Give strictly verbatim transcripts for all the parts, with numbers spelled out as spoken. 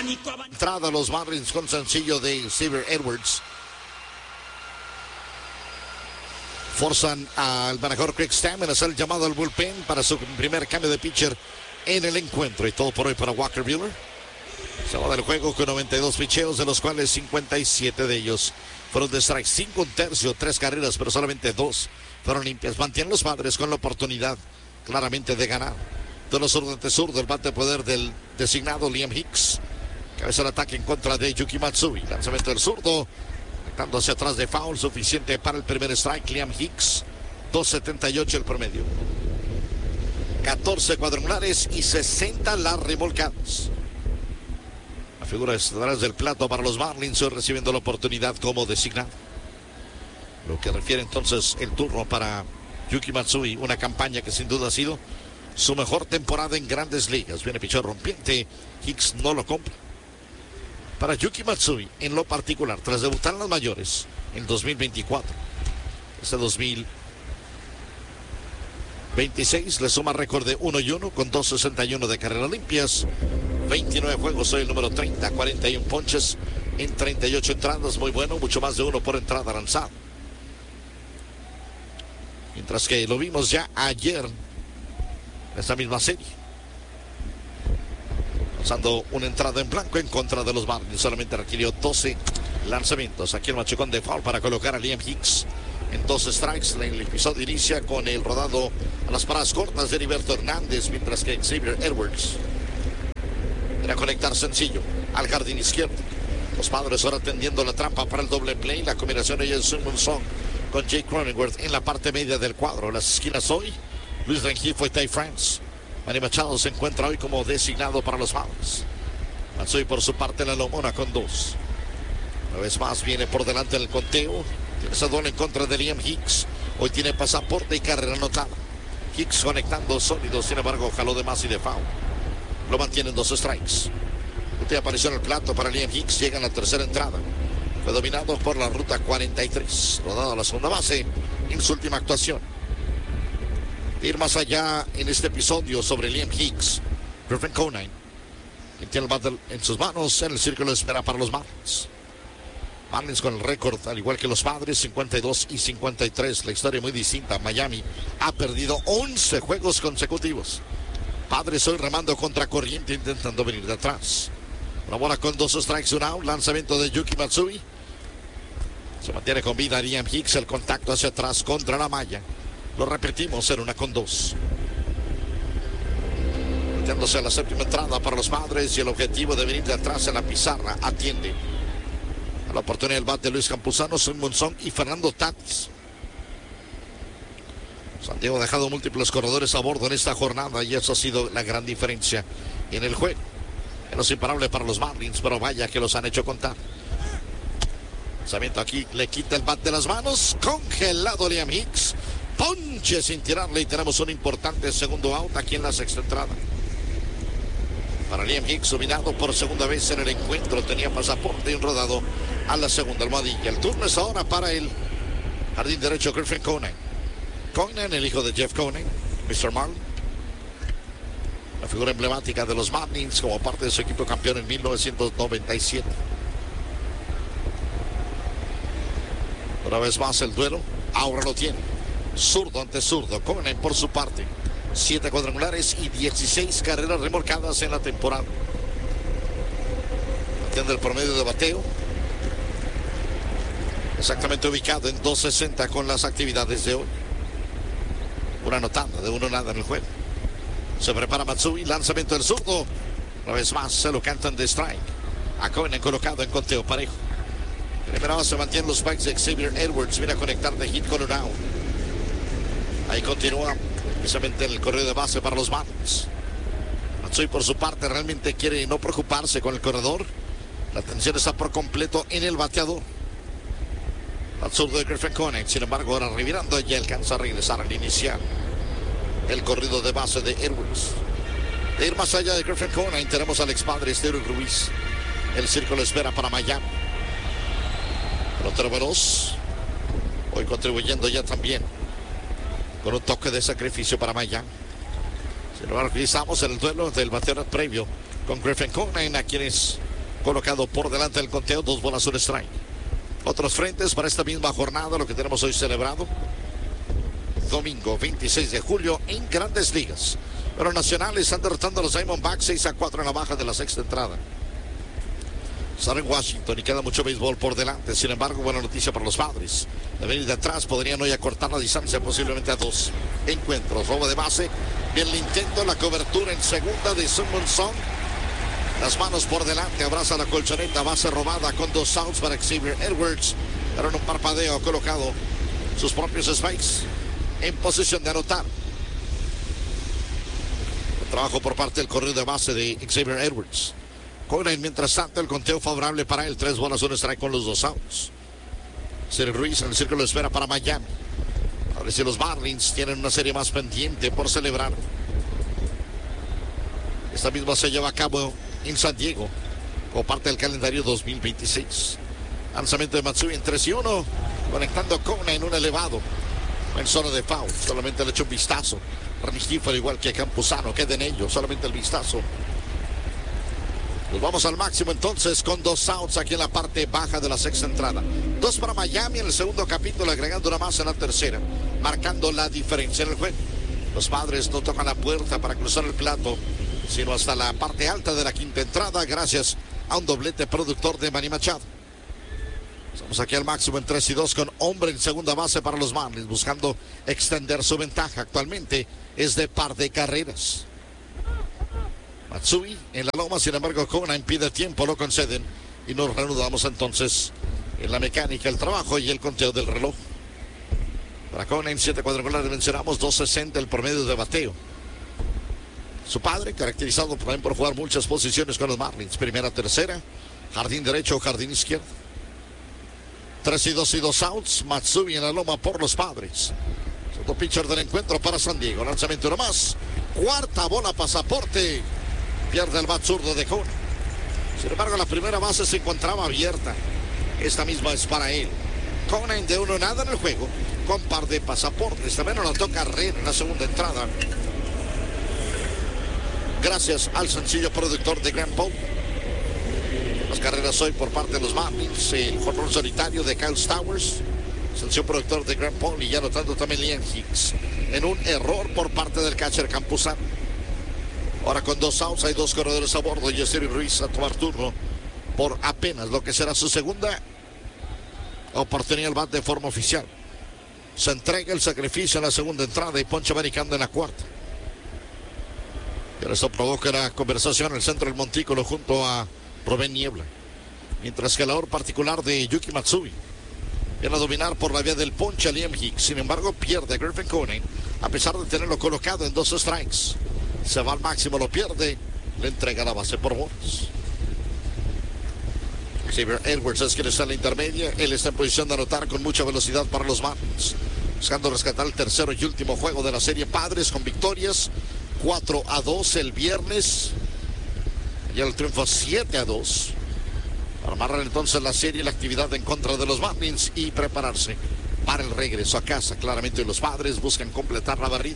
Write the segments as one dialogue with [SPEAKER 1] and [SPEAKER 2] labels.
[SPEAKER 1] Entrada los Marlins con sencillo de Xavier Edwards. Forzan al manejador Craig Stammen a hacer el llamado al bullpen para su primer cambio de pitcher en el encuentro. Y todo por hoy para Walker Buehler. Se va del juego con noventa y dos picheos, de los cuales cincuenta y siete de ellos fueron de strike. Cinco, un tercio, tres carreras, pero solamente dos fueron limpias. Mantienen los Padres con la oportunidad claramente de ganar. De los zurdo ante zurdo, el bate de poder del designado Liam Hicks. Cabeza de ataque en contra de Yuki Matsui. Lanzamiento del zurdo, conectando hacia atrás de foul, suficiente para el primer strike. Liam Hicks, dos setenta y ocho el promedio. catorce cuadrangulares y sesenta las remolcadas. La figura detrás del plato para los Marlins, hoy recibiendo la oportunidad como designado. Lo que refiere entonces el turno para Yuki Matsui, una campaña que sin duda ha sido su mejor temporada en Grandes Ligas. Viene pichón rompiente, Hicks no lo compra. Para Yuki Matsui, en lo particular, tras debutar en las mayores en dos mil veinticuatro, este dos mil veintiséis le suma récord de uno y uno con dos sesenta y uno de carreras limpias, veintinueve juegos, soy el número treinta, cuarenta y uno ponches en treinta y ocho entradas, muy bueno, mucho más de uno por entrada lanzada. Mientras que lo vimos ya ayer en esta misma serie, lanzando una entrada en blanco en contra de los Marlins, solamente requirió doce lanzamientos. Aquí el machucón de foul para colocar a Liam Hicks en dos strikes. El episodio inicia con el rodado a las paradas cortas de Heriberto Hernández, mientras que Xavier Edwards era conectar sencillo al jardín izquierdo. Los Padres ahora tendiendo la trampa para el doble play. La combinación de Sun Song con Jake Cronenworth en la parte media del cuadro. Las esquinas hoy, Luis Rengifo y Ty France. Manny Machado se encuentra hoy como designado para los Padres. Matsui por su parte en la lomona con dos. Una vez más viene por delante el conteo. Tiene esa doble en contra de Liam Hicks. Hoy tiene pasaporte y carrera anotada. Hicks conectando sólido, sin embargo jaló de más y de foul. Lo mantienen dos strikes. Última aparición en el plato para Liam Hicks. Llega en la tercera entrada. Fue dominado por la ruta cuarenta y tres. Rodado a la segunda base en su última actuación. Ir más allá en este episodio sobre Liam Hicks. Griffin Conine, quien tiene el bate en sus manos, en el círculo de espera para los Marlins. Marlins con el récord, al igual que los Padres, cincuenta y dos y cincuenta y tres. La historia muy distinta. Miami ha perdido once juegos consecutivos. Padres hoy remando contra corriente, intentando venir de atrás. La bola con dos strikes, un out. Lanzamiento de Yuki Matsui. Se mantiene con vida Liam Hicks. El contacto hacia atrás contra la malla. Lo repetimos en una con dos. Metiéndose a la séptima entrada para los Padres y el objetivo de venir de atrás en la pizarra. Atiende a la oportunidad del bate de Luis Campuzano, Sun Monzón y Fernando Tatis. San Diego ha dejado múltiples corredores a bordo en esta jornada y eso ha sido la gran diferencia en el juego. Es imparable para los Marlins, pero vaya que los han hecho contar. Lanzamiento aquí, le quita el bat de las manos. Congelado Liam Hicks. Ponche sin tirarle y tenemos un importante segundo out aquí en la sexta entrada. Para Liam Hicks, dominado por segunda vez en el encuentro. Tenía pasaporte y un rodado a la segunda almohadilla. El turno es ahora para el jardín derecho Griffin Conine. Conine, el hijo de Jeff Conine, mister Marlin. La figura emblemática de los Marlins como parte de su equipo campeón en mil novecientos noventa y siete. Una vez más el duelo, ahora lo tiene. Zurdo ante zurdo, Conine por su parte. Siete cuadrangulares y dieciséis carreras remolcadas en la temporada. Atiende el promedio de bateo. Exactamente ubicado en dos sesenta con las actividades de hoy. Una anotada de uno nada en el juego. Se prepara Matsui, lanzamiento del zurdo. Una vez más se lo cantan de strike. A Conine colocado en conteo parejo. Primero se mantienen los spikes de Xavier Edwards. Viene a conectar de hit con un out. Ahí continúa precisamente el correo de base para los Marlins. Matsui por su parte realmente quiere no preocuparse con el corredor. La atención está por completo en el bateador. Al zurdo de Griffin Conine, sin embargo ahora revirando y alcanza a regresar al inicial. El corrido de base de Edwards. De ir más allá de Griffin Conine tenemos al expadre Esteury Ruiz. El círculo espera para Miami. Pelotero veloz. Hoy contribuyendo ya también con un toque de sacrificio para Miami. Sin embargo, aquí estamos en el duelo del bateador previo con Griffin Conine, a quienes colocado por delante del conteo, dos bolas, un strike. Otros frentes para esta misma jornada, lo que tenemos hoy celebrado. Domingo veintiséis de julio en Grandes Ligas. Pero nacionales están derrotando a los Diamondbacks seis a cuatro en la baja de la sexta entrada. Están en Washington y queda mucho béisbol por delante. Sin embargo, buena noticia para los Padres. De venir de atrás podrían hoy acortar la distancia posiblemente a dos encuentros. Robo de base. Bien el intento, la cobertura en segunda de Simonson. Las manos por delante, abraza la colchoneta, base robada con dos outs para Xavier Edwards. Pero en un parpadeo ha colocado sus propios spikes en posición de anotar. El trabajo por parte del corredor de base de Xavier Edwards. Conan, mientras tanto, el conteo favorable para él. Tres bolas, un strike con los dos outs. Cyril Ruiz en el círculo de espera para Miami. A ver si los Marlins tienen una serie más pendiente por celebrar. Esta misma se lleva a cabo en San Diego como parte del calendario dos mil veintiséis. Lanzamiento de Matsui en tres y uno. Conectando Conan en un elevado. En zona de foul. Solamente le echa un vistazo. Rengifo, igual que Campuzano. Queda en ello. Solamente el vistazo. Nos vamos al máximo entonces con dos outs aquí en la parte baja de la sexta entrada. Dos para Miami en el segundo capítulo, agregando una más en la tercera, marcando la diferencia en el juego. Los Padres no tocan la puerta para cruzar el plato, sino hasta la parte alta de la quinta entrada, gracias a un doblete productor de Manny Machado. Estamos aquí al máximo en tres y dos con hombre en segunda base para los Marlins, buscando extender su ventaja. Actualmente es de par de carreras. Matsui en la loma, sin embargo Conan impide tiempo, lo conceden y nos reanudamos entonces en la mecánica, el trabajo y el conteo del reloj. Para Conan, siete cuadrangulares, mencionamos dos sesenta el promedio de bateo. Su padre, caracterizado también por jugar muchas posiciones con los Marlins, primera, tercera, jardín derecho o jardín izquierdo. Tres y dos y dos outs, Matsui en la loma por los Padres. Segundo pitcher del encuentro para San Diego, lanzamiento uno más, cuarta bola, pasaporte. Pierde el bat zurdo de Conan. Sin embargo, la primera base se encontraba abierta. Esta misma es para él. Conan de uno nada en el juego, con par de pasaportes. También no lo toca Herrera en la segunda entrada. Gracias al sencillo productor de Grant Paul. Las carreras hoy por parte de los Marlins. El jonrón solitario de Kyle Stowers. Sencillo productor de Grant Paul. Y ya anotando también Liam Hicks. En un error por parte del catcher Campuzano. Ahora con dos outs hay dos corredores a bordo y Cyril Ruiz a tomar turno por apenas lo que será su segunda oportunidad al bat de forma oficial. Se entrega el sacrificio en la segunda entrada y poncha americano en la cuarta. Y esto provoca la conversación en el centro del montículo junto a Rubén Niebla. Mientras que la labor particular de Yuki Matsui viene a dominar por la vía del ponche a Liam Hicks. Sin embargo, pierde a Griffin Conan a pesar de tenerlo colocado en dos strikes. Se va al máximo, lo pierde, le entrega la base por bolas. Xavier Edwards es quien está en la intermedia. Él está en posición de anotar con mucha velocidad para los Marlins, buscando rescatar el tercero y último juego de la serie. Padres con victorias cuatro a dos el viernes y el triunfo siete a dos para amarrar entonces la serie y la actividad en contra de los Marlins y prepararse para el regreso a casa. Claramente los Padres buscan completar la barrida.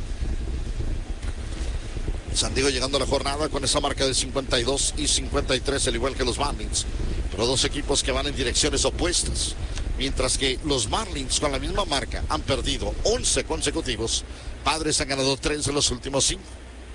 [SPEAKER 1] San Diego llegando a la jornada con esa marca de cincuenta y dos y cincuenta y tres, al igual que los Marlins. Pero dos equipos que van en direcciones opuestas. Mientras que los Marlins con la misma marca han perdido once consecutivos. Padres han ganado tres de los últimos cinco.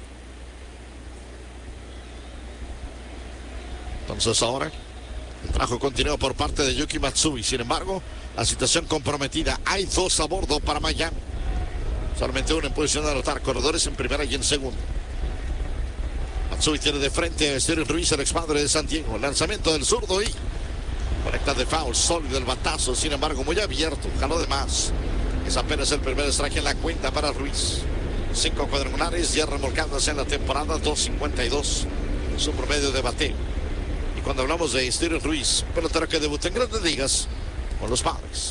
[SPEAKER 1] Entonces ahora el trabajo continúa por parte de Yuki Matsui. Sin embargo, la situación comprometida. Hay dos a bordo para Miami. Solamente uno en posición de anotar. Corredores en primera y en segunda. Matsui tiene de frente a Cyril Ruiz, el expadre de San Diego. Lanzamiento del zurdo y conecta de foul, sólido el batazo. Sin embargo, muy abierto, jaló de más. Es apenas el primer strike en la cuenta para Ruiz. Cinco cuadrangulares ya remolcadas en la temporada, dos cincuenta y dos. Su promedio de bateo. Y cuando hablamos de Cyril Ruiz, pelotero que debutó en Grandes Ligas con los Padres.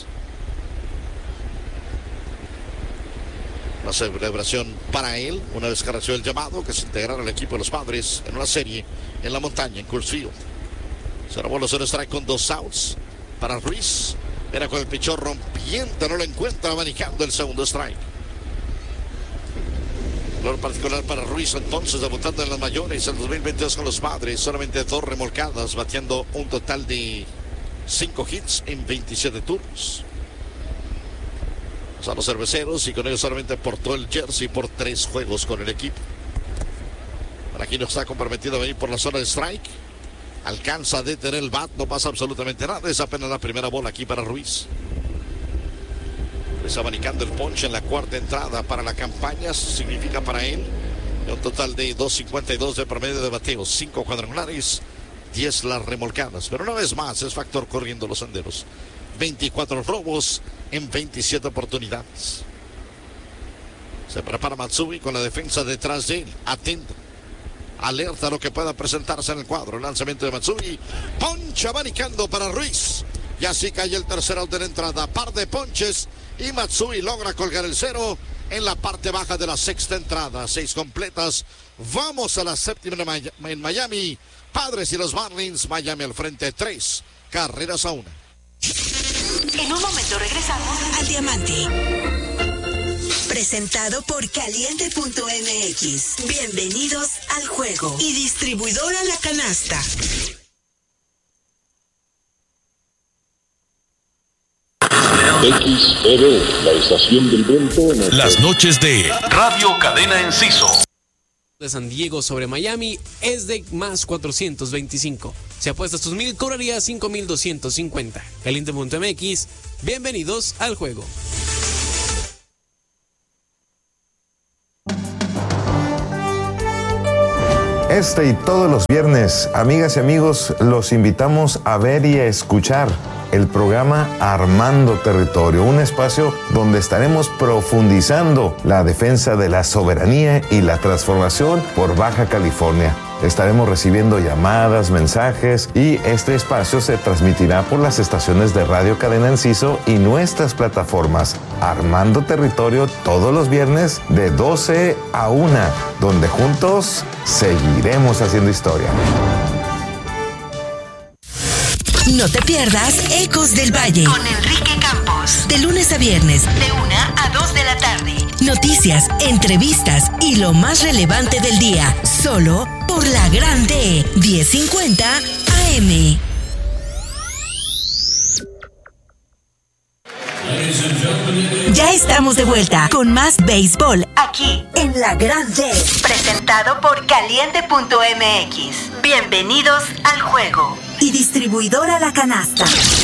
[SPEAKER 1] La celebración para él, una vez que recibió el llamado que se integrara al equipo de los Padres en una serie en la montaña, en Coors Field. Se robó los strike con dos outs para Ruiz. Era con el pichón rompiente, no lo encuentra, abanicando el segundo strike. Valor particular para Ruiz, entonces debutando en las mayores en dos mil veintidós con los Padres. Solamente dos remolcadas, bateando un total de cinco hits en veintisiete turnos. Son los cerveceros y con ellos solamente portó el jersey por tres juegos con el equipo. Para aquí no está comprometido a venir por la zona de strike. Alcanza a detener el bat, no pasa absolutamente nada. Es apenas la primera bola aquí para Ruiz. Está abanicando el ponche en la cuarta entrada para la campaña. Significa para él un total de dos cincuenta y dos de promedio de bateo, cinco cuadrangulares, diez las remolcadas. Pero una vez más es factor corriendo los senderos. veinticuatro robos en veintisiete oportunidades. Se prepara Matsui con la defensa detrás de él. Atento. Alerta a lo que pueda presentarse en el cuadro. El lanzamiento de Matsui. Poncha abanicando para Ruiz. Y así cae el tercer out de la entrada. Par de ponches. Y Matsui logra colgar el cero en la parte baja de la sexta entrada. Seis completas. Vamos a la séptima en Miami. Padres y los Marlins. Miami al frente. Tres carreras a una.
[SPEAKER 2] En un momento regresamos al Diamante. Presentado por Caliente punto M X. Bienvenidos al juego. Y distribuidora La Canasta.
[SPEAKER 3] X E B, la estación del viento. En el...
[SPEAKER 4] Las noches de
[SPEAKER 5] Radio Cadena Enciso.
[SPEAKER 6] De San Diego sobre Miami es de más cuatrocientos veinticinco. Si apuestas tus mil, cobrarías cinco mil doscientos cincuenta. Caliente punto M X, bienvenidos al juego.
[SPEAKER 7] Este y todos los viernes, amigas y amigos, los invitamos a ver y a escuchar el programa Armando Territorio, un espacio donde estaremos profundizando la defensa de la soberanía y la transformación por Baja California. Estaremos recibiendo llamadas, mensajes y este espacio se transmitirá por las estaciones de Radio Cadena Enciso y nuestras plataformas Armando Territorio todos los viernes de doce a una, donde juntos seguiremos haciendo historia.
[SPEAKER 2] No te pierdas Ecos del Valle con Enrique Campos. De lunes a viernes, de una a dos de la tarde. Noticias, entrevistas y lo más relevante del día. Solo por la Grande diez cincuenta A M. Ya estamos de vuelta con más béisbol aquí en La Grande. Presentado por Caliente punto M X. Bienvenidos al juego. Y distribuidora La Canasta.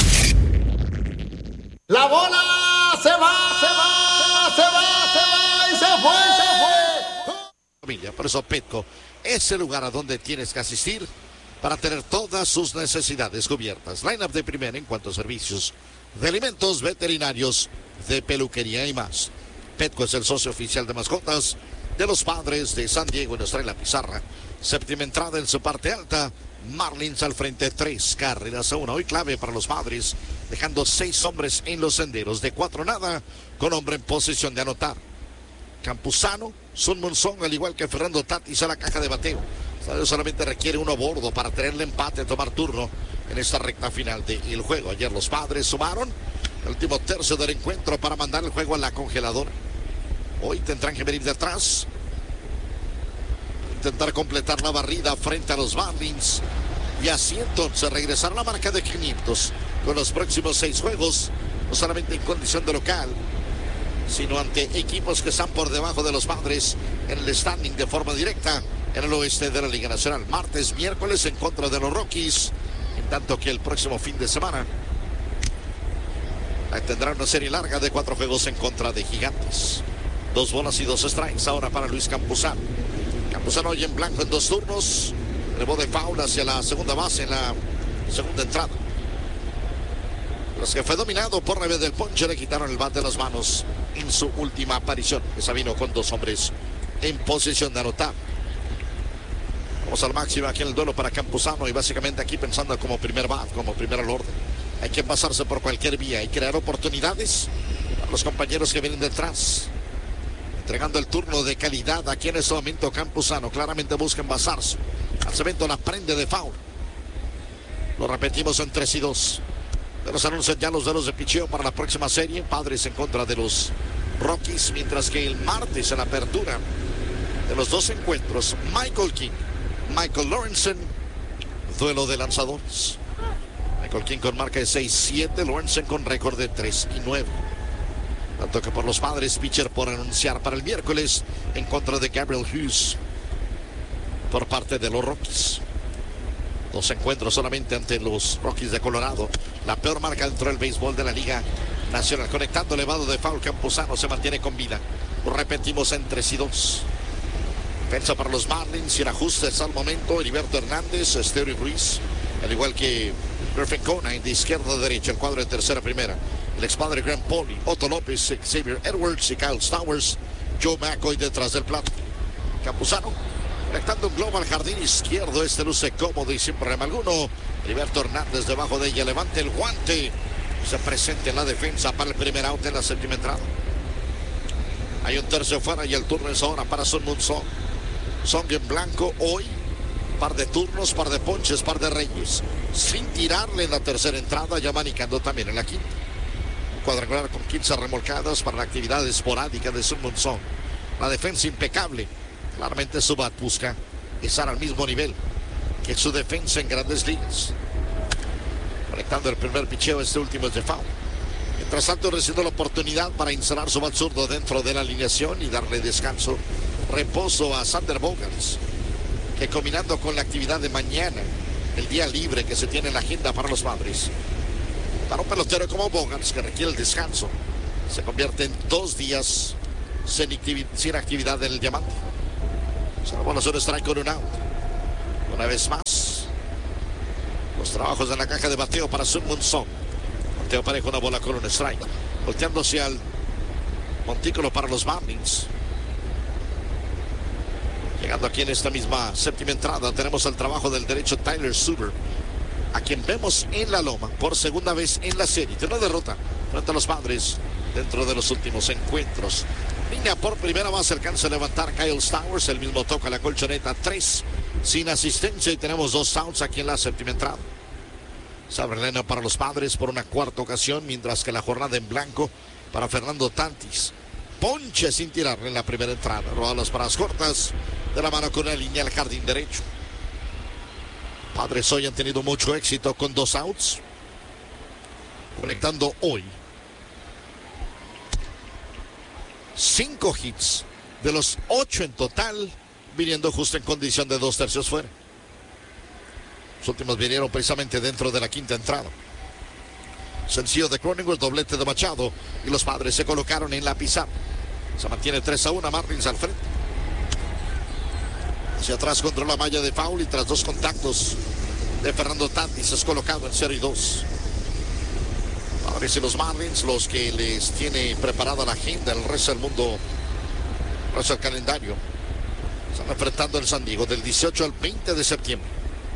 [SPEAKER 1] La bola se va, se va, se va, se va y se fue, se fue. Familia, por eso Petco es el lugar a donde tienes que asistir para tener todas sus necesidades cubiertas. Line-up de primera en cuanto a servicios de alimentos veterinarios, de peluquería y más. Petco es el socio oficial de mascotas de los Padres de San Diego y nos trae la pizarra. Séptima entrada en su parte alta. Marlins al frente, tres carreras a una. Hoy clave para los Padres, dejando seis hombres en los senderos. De cuatro nada, con hombre en posición de anotar. Campuzano, Sun Monzón, al igual que Fernando Tatis a la caja de bateo. Solamente requiere uno a bordo para tener el empate, tomar turno en esta recta final del juego. Ayer los Padres sumaron el último tercio del encuentro para mandar el juego a la congeladora. Hoy tendrán que venir de atrás, intentar completar la barrida frente a los Marlins y así entonces regresar a la marca de quinientos con los próximos seis juegos, no solamente en condición de local, sino ante equipos que están por debajo de los Padres en el standing de forma directa en el oeste de la Liga Nacional. Martes, miércoles en contra de los Rockies, en tanto que el próximo fin de semana tendrá una serie larga de cuatro juegos en contra de Gigantes. Dos bolas y dos strikes ahora para Luis Campuzano. Campuzano hoy en blanco en dos turnos. Rebote de foul hacia la segunda base en la segunda entrada. Los que fue dominado por revés del ponche le quitaron el bat de las manos en su última aparición. Esa vino con dos hombres en posición de anotar. Vamos al máximo aquí en el duelo para Campuzano y básicamente aquí pensando como primer bat, como primer al orden. Hay que pasarse por cualquier vía y crear oportunidades para los compañeros que vienen detrás. Entregando el turno de calidad aquí en este momento Campuzano. Claramente busca envasarse. Al cemento la prende de foul. Lo repetimos en tres y dos. Pero se anuncian ya los duelos de picheo para la próxima serie. Padres en contra de los Rockies. Mientras que el martes en la apertura de los dos encuentros. Michael King, Michael Lorenzen, duelo de lanzadores. Michael King con marca de seis siete, Lorenzen con récord de tres y nueve. Tanto que por los Padres, pitcher por anunciar para el miércoles en contra de Gabriel Hughes por parte de los Rockies. Dos encuentros solamente ante los Rockies de Colorado. La peor marca dentro del béisbol de la Liga Nacional. Conectando elevado de foul, Campuzano se mantiene con vida. Lo repetimos en tres y dos. Defensa para los Marlins, sin ajustes al momento. Heriberto Hernández, Esteury Ruiz, al igual que Perfect Conine de izquierda a derecha. El cuadro de tercera a primera. El expadre Graham Pauley, Otto López, Xavier Edwards y Kyle Stowers. Joe McCoy detrás del plato. Campuzano conectando un globo al jardín izquierdo. Este luce cómodo y sin problema alguno. Heriberto Hernández debajo de ella. Levanta el guante. Se presenta en la defensa para el primer out en la séptima entrada. Hay un tercio fuera y el turno es ahora para Sun Moon Song. Song en blanco hoy. Par de turnos, par de ponches, par de reyes. Sin tirarle en la tercera entrada, ya manicando también en la quinta. Cuadrangular con quince remolcadas para la actividad esporádica de Sun Moon Song. La defensa impecable. Claramente su bat busca estar al mismo nivel que su defensa en Grandes Ligas. Conectando el primer picheo, este último es de foul. Mientras tanto, recibiendo la oportunidad para instalar su bat zurdo dentro de la alineación y darle descanso, reposo a Sander Bogaerts, que combinando con la actividad de mañana, el día libre que se tiene en la agenda para los Padres, para un pelotero como Bogaerts, que requiere el descanso, se convierte en dos días sin, activi sin actividad en el diamante. Salvo los strike con un out. Una vez más, los trabajos en la caja de bateo para Sun Moon Song. Bateo parejo, una bola con un strike. Volteándose al montículo para los Marlins. Llegando aquí en esta misma séptima entrada, tenemos el trabajo del derecho Tyler Suber, a quien vemos en la loma por segunda vez en la serie. Tiene una derrota frente a los Padres dentro de los últimos encuentros. Línea por primera base, alcanza a levantar Kyle Stowers. El mismo toca la colchoneta, tres sin asistencia y tenemos dos outs aquí en la séptima entrada. Sabre Lena para los Padres por una cuarta ocasión, mientras que la jornada en blanco para Fernando Tatis. Ponche sin tirarle en la primera entrada. Roda las paradas cortas de la mano con la línea al jardín derecho. Padres hoy han tenido mucho éxito con dos outs. Conectando hoy cinco hits de los ocho en total, viniendo justo en condición de dos tercios fuera. Los últimos vinieron precisamente dentro de la quinta entrada. Sencillo de Cronenworth, doblete de Machado, y los Padres se colocaron en la pizarra. Se mantiene tres a uno, Marlins al frente. Hacia atrás contra la malla de foul y tras dos contactos de Fernando Tatis es colocado en cero y dos. Padres y los Marlins, los que les tiene preparada la agenda, el resto del mundo, el resto del calendario. Están enfrentando el San Diego del dieciocho al veinte de septiembre.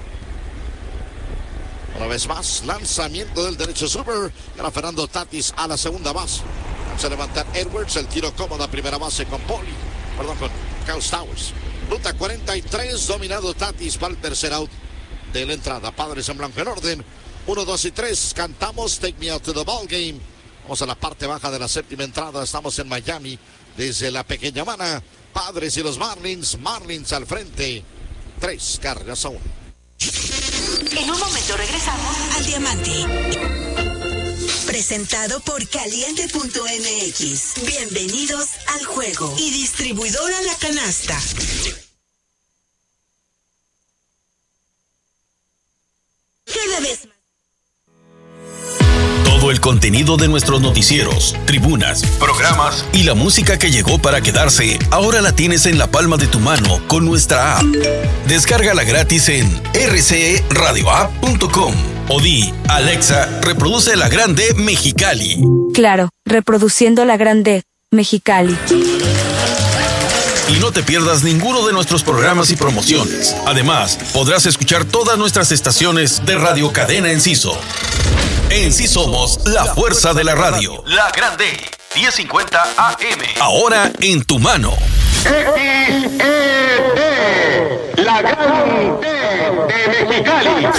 [SPEAKER 1] Una vez más, lanzamiento del derecho Suber. Era Fernando Tatis a la segunda base. Se levanta Edwards, el tiro cómodo a primera base con Pauley, perdón, con Kyle Stowers. Ruta cuarenta y tres, dominado Tatis para el tercer out de la entrada. Padres en blanco en orden. uno, dos y tres. Cantamos Take Me Out to the Ball Game. Vamos a la parte baja de la séptima entrada. Estamos en Miami desde la pequeña Habana. Padres y los Marlins. Marlins al frente. Tres cargas a uno.
[SPEAKER 2] En un momento regresamos al Diamante. Presentado por Caliente punto M X. Bienvenidos al juego. Y distribuidora La Canasta. Cada vez más.
[SPEAKER 5] Todo el contenido de nuestros noticieros, tribunas, programas y la música que llegó para quedarse, ahora la tienes en la palma de tu mano con nuestra app. Descárgala gratis en r c e radio app punto com o di, Alexa, reproduce La Grande Mexicali.
[SPEAKER 4] Claro, reproduciendo La Grande Mexicali.
[SPEAKER 5] Y no te pierdas ninguno de nuestros programas y promociones. Además, podrás escuchar todas nuestras estaciones de Radio Cadena Enciso. En sí somos la fuerza de la radio. La Grande, diez cincuenta A M. Ahora en tu mano.
[SPEAKER 8] X E D, La Grande de Mexicali.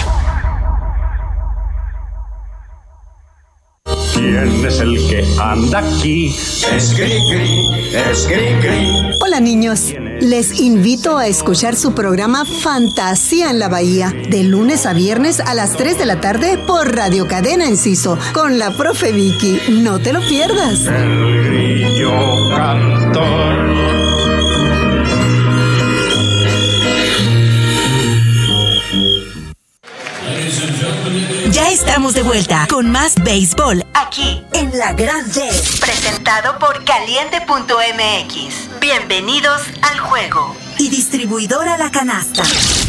[SPEAKER 8] ¿Quién es el que anda aquí? Es Gri Gri, es Gri Gri.
[SPEAKER 9] Hola, niños. Les invito a escuchar su programa Fantasía en la Bahía, de lunes a viernes a las tres de la tarde por Radio Cadena Enciso, con la profe Vicky. No te lo pierdas.
[SPEAKER 8] El grillo cantor.
[SPEAKER 2] Ya estamos de vuelta con más béisbol aquí en La Gran D, presentado por Caliente punto M X. Bienvenidos al juego. Y distribuidora La Canasta.